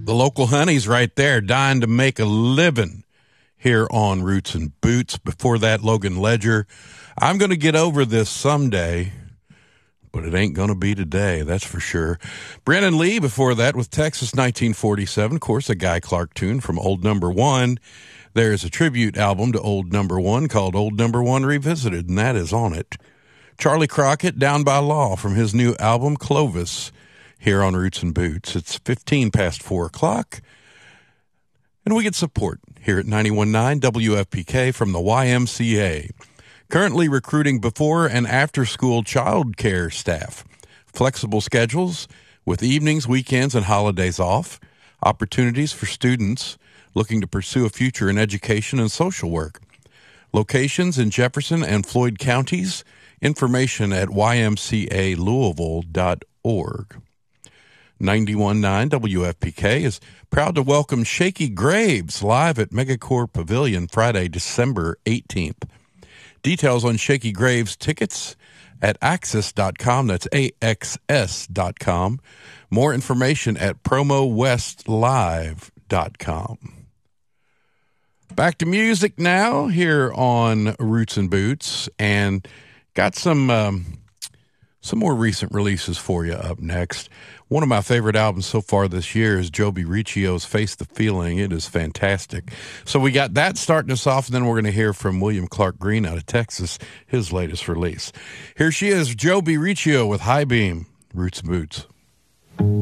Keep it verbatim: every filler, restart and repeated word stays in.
The local honey's right there, dying to make a living here on Roots and Boots. Before that, Logan Ledger. I'm going to get over this someday, but it ain't going to be today, that's for sure. Brennan Lee before that with Texas nineteen forty-seven. Of course, a Guy Clark tune from Old Number One. There's a tribute album to Old Number One called Old Number One Revisited, and that is on it. Charlie Crockett, Down by Law, from his new album, Clovis, here on Roots and Boots. It's fifteen past four o'clock, and we get support here at ninety-one point nine W F P K from the Y M C A. Currently recruiting before and after school child care staff. Flexible schedules with evenings, weekends, and holidays off. Opportunities for students looking to pursue a future in education and social work. Locations in Jefferson and Floyd counties. Information at y m c a louisville dot org. ninety-one point nine W F P K is proud to welcome Shakey Graves live at Megacorp Pavilion Friday, December eighteenth. Details on Shakey Graves tickets at axis dot com. That's A X S dot com. More information at promo west live dot com. Back to music now here on Roots and Boots, and got some um, some more recent releases for you up next. One of my favorite albums so far this year is Joby Riccio's Face the Feeling. It is fantastic. So we got that starting us off, and then we're going to hear from William Clark Green out of Texas, his latest release. Here she is, Joby Riccio with High Beam, Roots and Boots.